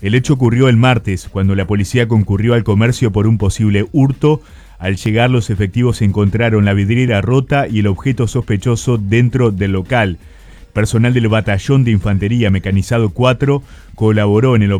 El hecho ocurrió el martes, cuando la policía concurrió al comercio por un posible hurto. Al llegar, los efectivos encontraron la vidriera rota y el objeto sospechoso dentro del local. Personal del Batallón de Infantería Mecanizado 4 colaboró en el